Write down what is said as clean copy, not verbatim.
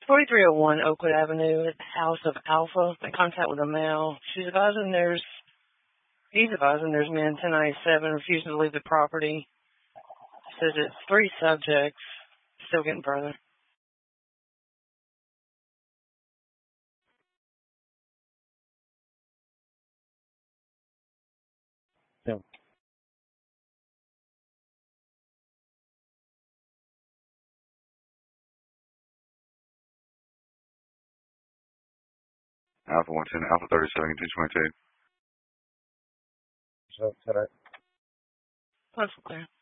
4301 Oakwood Avenue, House of Alpha, in contact with a male. He's advising there's men 1097 refusing to leave the property. Says it's 3 subjects. Still getting further. Yeah. Alpha 110, Alpha 37, 222. So, That's okay.